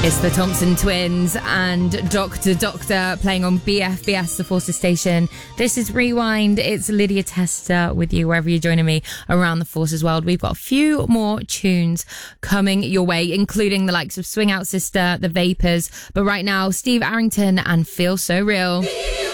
It's the Thompson Twins and Dr. Doctor playing on BFBS, the Forces station. This is Rewind. It's Lydia Tester with you wherever you're joining me around the Forces world. We've got a few more tunes coming your way, including the likes of Swing Out Sister, The Vapors. But right now, Steve Arrington and Feel So Real.